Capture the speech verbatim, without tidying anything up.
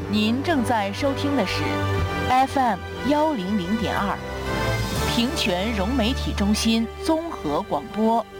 您正在收听的是 F M 幺零零点二平泉融媒体中心综合广播。